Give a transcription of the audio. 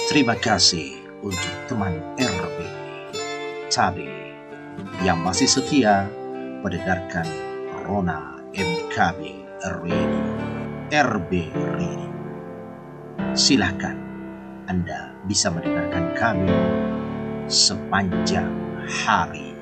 Terima kasih untuk teman RB Cabe yang masih setia mendengarkan Rona MKB Radio, RB Radio. Silahkan Anda bisa mendengarkan kami sepanjang hari.